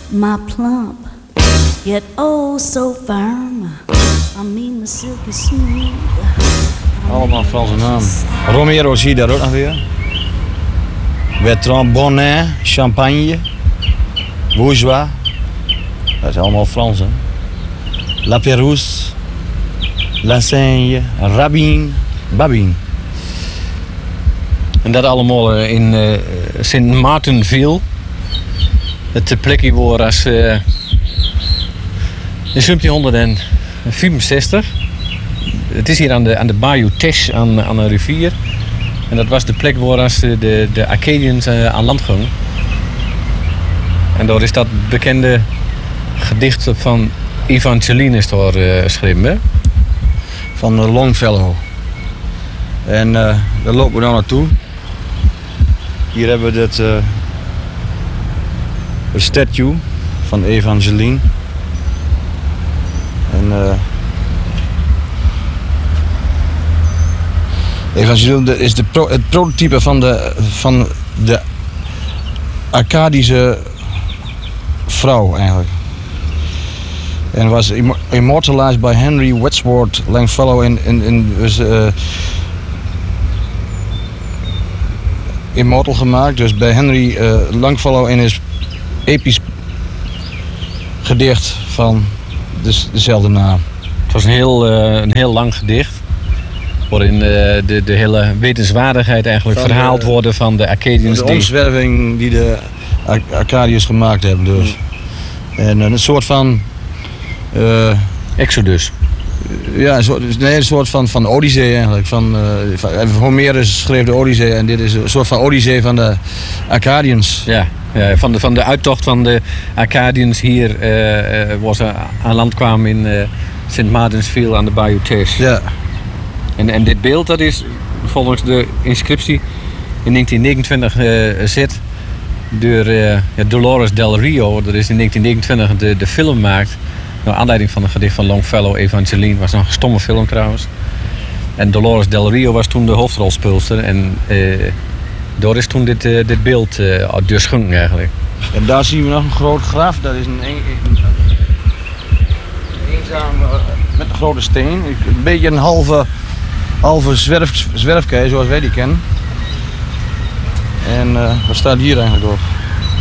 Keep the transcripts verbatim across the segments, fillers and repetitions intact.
my plump, yet oh so firm. I mean the silky smooth. Allemaal Franse namen. Romero zie je daar ook nog weer. Bertrand Bonnet, Champagne, Bourgeois. Dat is allemaal Frans, hè. La Pérouse, La Seigne, Rabin, Babin. En dat allemaal in uh, Sint Maartenville. Het plekje waar als uh, in zeventienhonderdvierenzestig. Het is hier aan de, aan de Bayou Teche, aan, aan een rivier. En dat was de plek waar als de, de, de Acadians uh, aan land gingen. En daar is dat bekende gedicht van Evangeline is daar uh, geschreven, hè? Van uh, Longfellow. En uh, daar lopen we dan naartoe. Hier hebben we dit, uh, een statue van Evangeline. En uh, Evangeline is de pro, het prototype van de, van de Acadische vrouw eigenlijk. En was immortalized by Henry Wadsworth Longfellow in, in, in was, uh, immortal gemaakt. Dus bij Henry uh, Longfellow in his episch gedicht van dus dezelfde naam. Het was een heel, uh, een heel lang gedicht. Waarin uh, de, de hele wetenswaardigheid eigenlijk van verhaald de, worden van de Acadians. De omzwerving die de Acadiërs gemaakt hebben dus. Mm. En een soort van... Uh, Exodus. Ja, een soort, nee, een soort van, van Odyssee eigenlijk. Van, uh, van, Homerus schreef de Odyssee en dit is een soort van Odyssee van de Acadians. Ja, ja van, de, van de uittocht van de Acadians hier, uh, uh, waar ze aan land kwamen in uh, Sint Maartensville aan de Bayou Teche. Ja. En, en dit beeld dat is volgens de inscriptie in negentien negenentwintig uh, zet door uh, ja, Dolores Del Rio. Dat is in negentien negenentwintig de, de film gemaakt. Naar aanleiding van een gedicht van Longfellow, Evangeline. Was nog een stomme film trouwens. En Dolores Del Rio was toen de hoofdrolspeelster. En uh, door is toen dit, uh, dit beeld uh, doorschonken eigenlijk. En daar zien we nog een groot graf. Dat is een, een, een, een eenzaam uh, met een grote steen. Een beetje een halve, halve zwerf, zwerfkei zoals wij die kennen. En uh, wat staat hier eigenlijk op?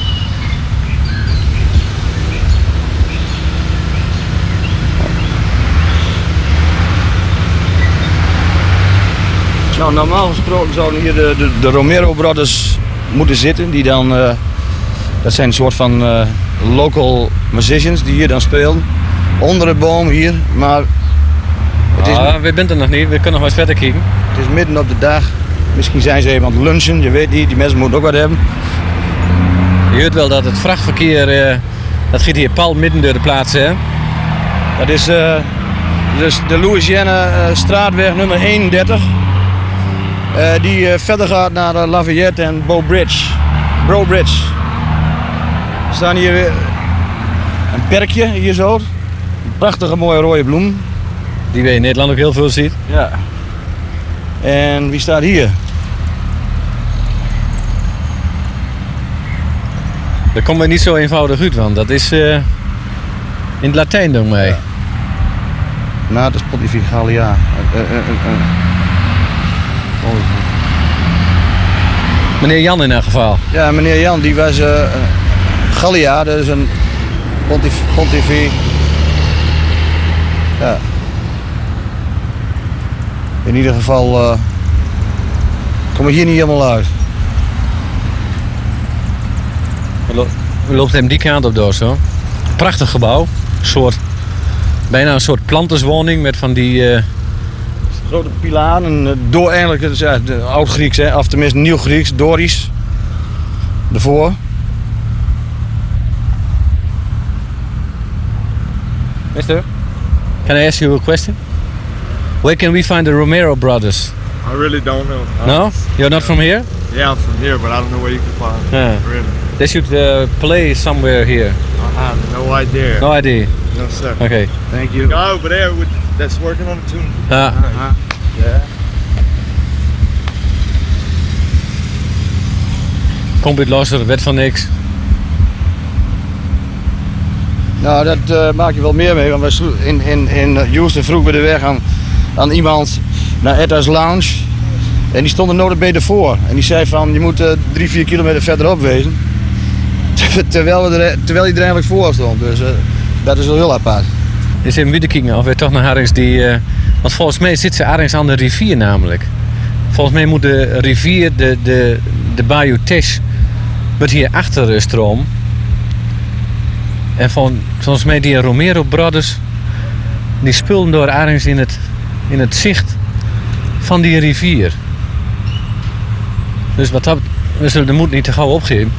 Nou, normaal gesproken zouden hier de, de, de Romero Brothers moeten zitten. Die dan, uh, dat zijn een soort van uh, local musicians die hier dan spelen. Onder de boom hier, maar... Het is, ah, we zijn er nog niet, we kunnen nog wat verder kijken. Het is midden op de dag. Misschien zijn ze even aan het lunchen, je weet niet. Die mensen moeten ook wat hebben. Je hoort wel dat het vrachtverkeer, uh, dat gaat hier pal midden door de plaats, hè? Dat is uh, dus de Louisiana uh, straatweg nummer eenendertig. Uh, die uh, verder gaat naar uh, Lafayette en Bow Bridge. Bow Bridge. Er staan hier weer een perkje hier zo. Een prachtige mooie rode bloem. Die we in Nederland ook heel veel ziet. Ja. En wie staat hier? Dat komt mij niet zo eenvoudig uit, want dat is uh, in het Latijn, denk mij. Ja. Natus pontificalia. Uh, uh, uh, uh. Oh. Meneer Jan in elk geval. Ja, meneer Jan, die was uh, Gallia, dat is een pontif, pontifi. Ja. In ieder geval uh, kom ik hier niet helemaal uit. We lopen hem die kant op door zo. Prachtig gebouw. Een soort, bijna een soort planterswoning met van die... Uh... Grote pilaren, door eigenlijk, het is ja, oud-Grieks, hè, of tenminste nieuw-Grieks, Dorisch. Ervoor. Mister, can I ask you a question? Where can we find the Romero brothers? I really don't know. No? You're not from here? Yeah, I'm from here, but I don't know where you can find them. Yeah. Really. They should uh, play somewhere here. I have no idea. No idea? No, sir. Okay. Thank you. The guy over there with, that's working on the tune. Uh, Uh-huh. Yeah. Komt uit luisteren, wet van niks. Nou, dat uh, maak je wel meer mee. Want we slo- in, in, in Houston vroegen we de weg aan, aan iemand naar Etta's Lounge. En die stond er notabene voor. En die zei van, je moet uh, drie, vier kilometer verderop wezen. terwijl, we er, terwijl hij er eigenlijk voor stond. Dus uh, dat is wel heel apart. Is even weer kijken of we toch nog ergens die... Uh, want volgens mij zit ze ergens aan de rivier namelijk. Volgens mij moet de rivier, de, de, de Bayou Teche, wordt hier achter stroom. En van, volgens mij die Romero Brothers, die spullen door ergens in het, in het zicht van die rivier. Dus wat dat, we zullen de moed niet te gauw opgeven.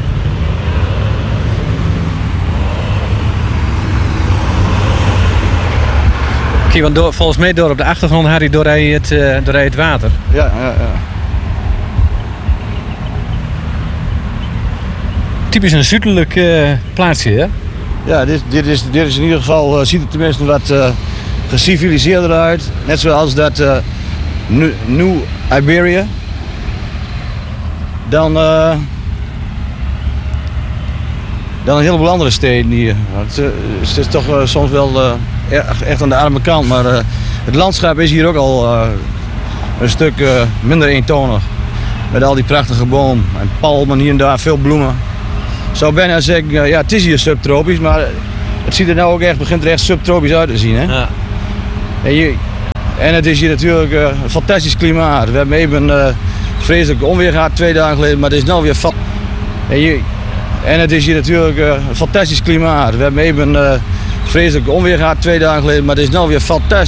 Kijk, want door, volgens mij door op de achtergrond had hij door hij het, uh, door hij het water. Ja, ja, ja. Typisch een zuidelijk uh, plaatsje, hè? Ja, dit, dit, is, dit is in ieder geval, uh, ziet er tenminste wat uh, geciviliseerder uit. Net zoals dat uh, New, New Iberia. Dan, uh, dan een heleboel andere steden hier. Het, uh, het is toch uh, soms wel uh, echt, echt aan de arme kant, maar uh, het landschap is hier ook al uh, een stuk uh, minder eentonig. Met al die prachtige bomen en palmen, hier en daar veel bloemen. Ik zou bijna zeggen, uh, ja, het is hier subtropisch, maar het ziet er nou ook echt, begint er echt subtropisch uit te zien. Hè? Ja. En, je, en het is hier natuurlijk uh, een fantastisch klimaat. We hebben even uh, vreselijk onweer gehad twee dagen geleden, maar het is nou weer fa- en, je, en het is hier natuurlijk uh, een fantastisch klimaat. We hebben even uh, vreselijk onweer gehad twee dagen geleden, maar het is nou weer fantastisch.